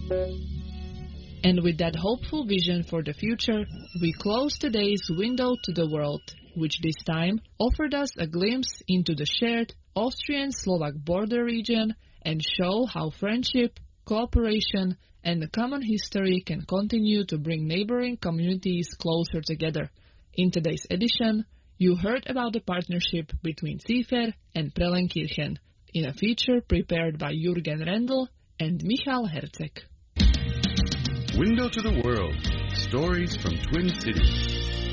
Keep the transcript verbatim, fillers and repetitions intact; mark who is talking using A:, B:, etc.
A: And with that hopeful vision for the future, we close today's window to the world, which this time offered us a glimpse into the shared Austrian-Slovak border region and show how friendship, cooperation, and a common history can continue to bring neighboring communities closer together. In today's edition, you heard about the partnership between Cífer and Prellenkirchen in a feature prepared by Jürgen Rendl and Michal Herceg.
B: Window to the World. Stories from Twin Cities.